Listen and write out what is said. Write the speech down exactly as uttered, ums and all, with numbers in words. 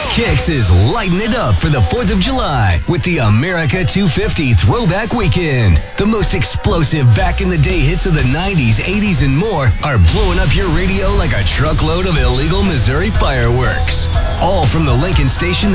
Kix is lighting it up for the fourth of July with the America two fifty Throwback Weekend. The most explosive back-in-the-day hits of the nineties, eighties, and more are blowing up your radio like a truckload of illegal Missouri fireworks. All from the Lincoln Station